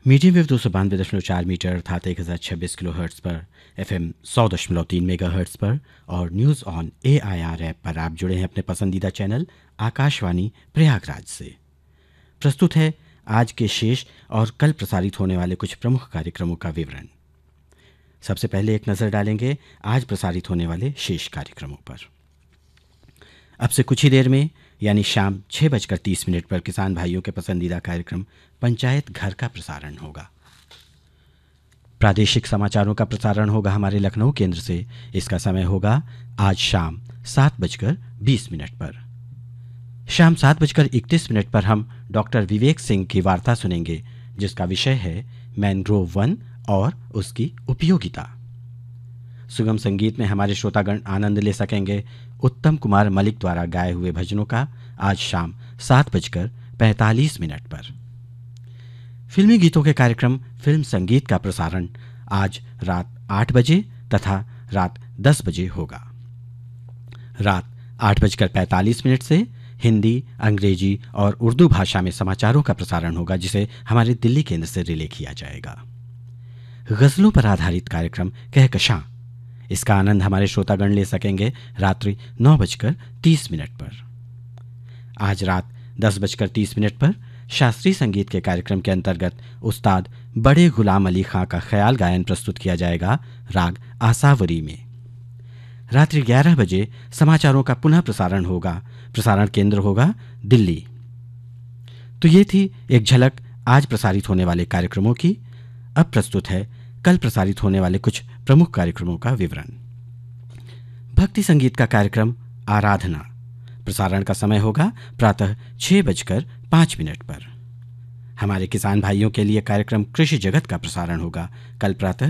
Medium wave 292.4 metre अर्थात 1026 kilo hertz पर FM 100.3 mega hertz पर और न्यूज़ ऑन AIR ऐप पर आप जुड़े हैं अपने पसंदीदा चैनल आकाशवाणी प्रयागराज से। प्रस्तुत है आज के शेष और कल प्रसारित होने वाले कुछ प्रमुख कार्यक्रमों का विवरण। सबसे पहले एक नज़र डालेंगे आज प्रसारित होने वाले शेष कार्यक्रमों पर। अब से कुछ ही देर में यानी शाम 6:30 पर किसान भाइयों के पसंदीदा कार्यक्रम पंचायत घर का प्रसारण होगा। प्रादेशिक समाचारों का प्रसारण होगा हमारे लखनऊ केंद्र से। इसका समय होगा आज शाम 7:20 पर। शाम 7:31 पर हम डॉक्टर विवेक सिंह की वार्ता सुनेंगे, जिसका विषय है मैनग्रोव वन और उसकी उपयोगिता। सुगम संगीत में हमारे श्रोतागण आनंद ले सकेंगे उत्तम कुमार मलिक द्वारा गाए हुए भजनों का आज शाम 7:45 पर। फिल्मी गीतों के कार्यक्रम फिल्म संगीत का प्रसारण आज रात 8 बजे तथा रात 10 बजे होगा। रात 8:45 से हिंदी, अंग्रेजी और उर्दू भाषा में समाचारों का प्रसारण होगा, जिसे हमारे दिल्ली केंद्र से रिले किया जाएगा। गजलों पर आधारित कार्यक्रम कहकशां, इसका आनंद हमारे श्रोतागण ले सकेंगे रात्रि 9:30 पर। आज रात 10:30 पर शास्त्रीय संगीत के कार्यक्रम के अंतर्गत उस्ताद बड़े गुलाम अली खां का ख्याल गायन प्रस्तुत किया जाएगा राग आसावरी में। रात्रि 11 बजे समाचारों का पुनः प्रसारण होगा। प्रसारण केंद्र होगा दिल्ली। तो ये थी एक झलक आज प्रसारित होने वाले कार्यक्रमों की। अब प्रस्तुत है कल प्रसारित होने वाले कुछ प्रमुख कार्यक्रमों का विवरण। भक्ति संगीत का कार्यक्रम आराधना, प्रसारण का समय होगा प्रातः 6:05 पर। हमारे किसान भाइयों के लिए कार्यक्रम कृषि जगत का प्रसारण होगा कल प्रातः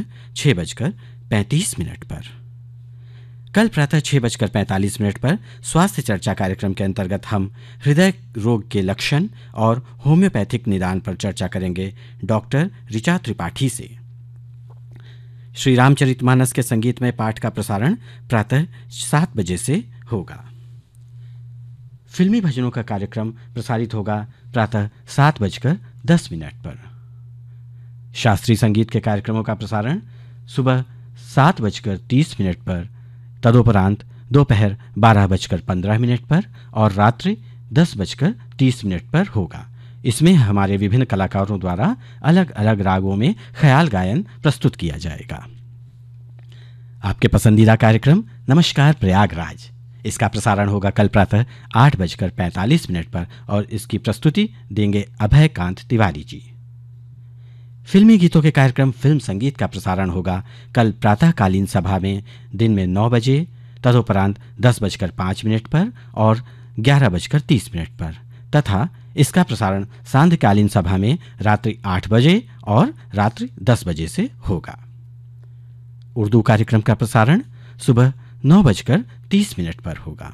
6:35 पर। कल प्रातः 6:45 पर स्वास्थ्य चर्चा कार्यक्रम के अंतर्गत हम हृदय रोग के लक्षण और होम्योपैथिक निदान पर चर्चा करेंगे डॉक्टर ऋचा त्रिपाठी से। श्री रामचरितमानस के संगीतमय पाठ का प्रसारण प्रातः 7 बजे से होगा। फिल्मी भजनों का कार्यक्रम प्रसारित होगा प्रातः 7:10 पर। शास्त्रीय संगीत के कार्यक्रमों का प्रसारण सुबह 7:30 पर, तदोपरांत दोपहर 12:15 पर और रात्रि 10:30 पर होगा। इसमें हमारे विभिन्न कलाकारों द्वारा अलग अलग रागों में ख्याल गायन प्रस्तुत किया जाएगा। आपके पसंदीदा कार्यक्रम नमस्कार प्रयागराज, इसका प्रसारण होगा कल प्रातः 8:45 पर और इसकी प्रस्तुति देंगे अभय कांत तिवारी जी। फिल्मी गीतों के कार्यक्रम फिल्म संगीत का प्रसारण होगा कल प्रातःकालीन सभा में दिन में 9 बजे, तदोपरांत 10:05 पर और 11:30 पर तथा इसका प्रसारण सांध्यकालीन सभा में रात्रि 8 बजे और रात्रि 10 बजे से होगा। उर्दू कार्यक्रम का प्रसारण सुबह 9:30 पर होगा।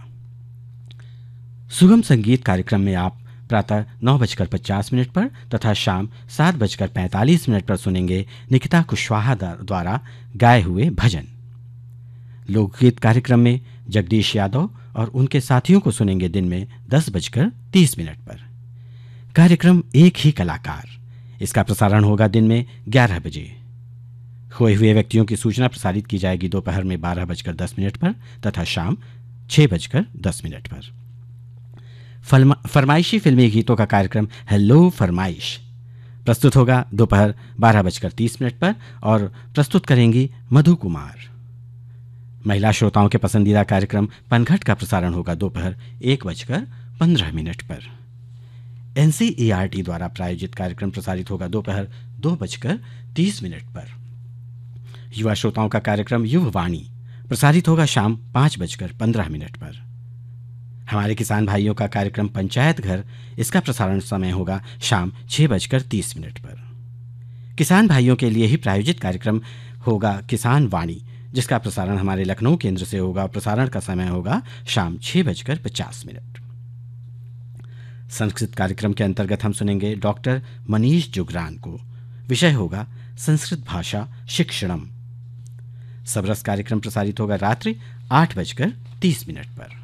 सुगम संगीत कार्यक्रम में आप प्रातः 9:50 पर तथा शाम 7:45 पर सुनेंगे निकिता कुशवाहा द्वारा गाए हुए भजन। लोकगीत कार्यक्रम में जगदीश यादव और उनके साथियों को सुनेंगे दिन में 10:30 पर। कार्यक्रम एक ही कलाकार, इसका प्रसारण होगा दिन में 11 बजे। खोए हुए व्यक्तियों की सूचना प्रसारित की जाएगी दोपहर में 12:10 पर तथा शाम 6:10 पर। फरमाइशी फिल्मी गीतों का कार्यक्रम हेलो फरमाइश प्रस्तुत होगा दोपहर 12:30 पर और प्रस्तुत करेंगी मधु कुमार। महिला श्रोताओं के पसंदीदा कार्यक्रम पनघट का प्रसारण होगा दोपहर 1:15 पर। NCERT द्वारा प्रायोजित कार्यक्रम प्रसारित होगा दोपहर 2:30 पर। युवा श्रोताओं का कार्यक्रम युववाणी प्रसारित होगा शाम 5:15 पर। हमारे किसान भाइयों का कार्यक्रम पंचायत घर, इसका प्रसारण समय होगा शाम 6:30 पर। किसान भाइयों के लिए ही प्रायोजित कार्यक्रम होगा किसान वाणी, जिसका प्रसारण हमारे लखनऊ केंद्र से होगा। प्रसारण का समय होगा शाम 6:50। संस्कृत कार्यक्रम के अंतर्गत हम सुनेंगे डॉक्टर मनीष जुगरान को। विषय होगा संस्कृत भाषा शिक्षणम। सबरस कार्यक्रम प्रसारित होगा रात्रि 8:30 पर।